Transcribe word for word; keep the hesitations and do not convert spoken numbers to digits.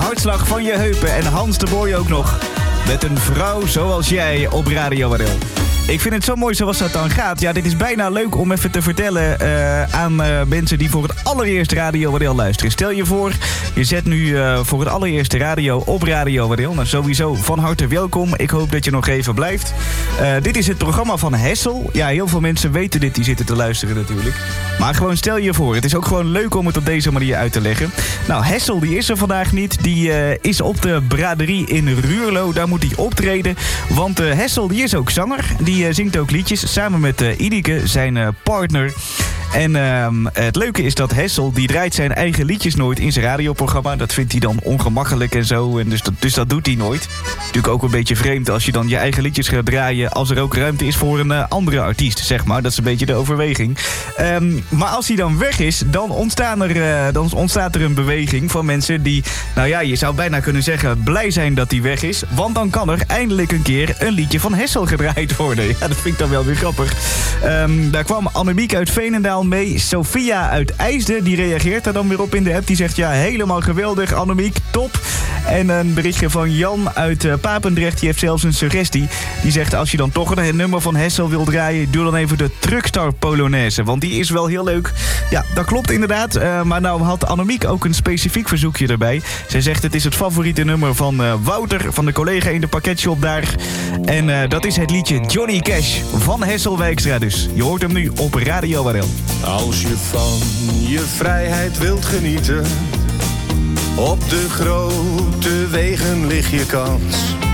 hartslag van je heupen. En Hans de Boy ook nog. Met een vrouw zoals jij op Radio Waddel. Ik vind het zo mooi zoals dat dan gaat. Ja, dit is bijna leuk om even te vertellen uh, aan uh, mensen die voor het allereerst Radio Waddel luisteren. Stel je voor, je zet nu uh, voor het allereerst de radio op Radio Waddel. Nou, sowieso van harte welkom. Ik hoop dat je nog even blijft. Uh, dit is het programma van Hessel. Ja, heel veel mensen weten dit, die zitten te luisteren natuurlijk. Maar gewoon stel je voor, het is ook gewoon leuk om het op deze manier uit te leggen. Nou, Hessel die is er vandaag niet. Die uh, is op de braderie in Ruurlo. Daar moet hij optreden. Want uh, Hessel die is ook zanger. Die uh, zingt ook liedjes samen met uh, Idike, zijn uh, partner. En uh, het leuke is dat Hessel, die draait zijn eigen liedjes nooit in zijn radioprogramma. Dat vindt hij dan ongemakkelijk en zo. En dus, dat, dus dat doet hij nooit. Natuurlijk ook een beetje vreemd als je dan je eigen liedjes gaat draaien als er ook ruimte is voor een uh, andere artiest, zeg maar. Dat is een beetje de overweging. Um, maar als hij dan weg is, dan, ontstaan er, uh, dan ontstaat er een beweging van mensen die, nou ja, je zou bijna kunnen zeggen, blij zijn dat hij weg is. Want dan kan er eindelijk een keer een liedje van Hessel gedraaid worden. Ja, dat vind ik dan wel weer grappig. Um, daar kwam Annemiek uit Veenendaal mee. Sophia uit IJsden, die reageert er dan weer op in de app. Die zegt, ja, helemaal geweldig, Annemiek, top. En een berichtje van Jan uit uh, Papendrecht, die heeft zelfs een suggestie. Die zegt, als je dan toch een nummer van Hessel wil draaien, doe dan even de Truckstar Polonaise. Want die is wel heel leuk. Ja, dat klopt inderdaad. Uh, maar nou had Annemiek ook een specifiek verzoekje erbij. Zij zegt, het is het favoriete nummer van uh, Wouter, van de collega in de pakketshop daar. En uh, dat is het liedje Johnny Cash van Hessel Wijkstra dus. Je hoort hem nu op Radio Waddel. Als je van je vrijheid wilt genieten, op de grote wegen ligt je kans.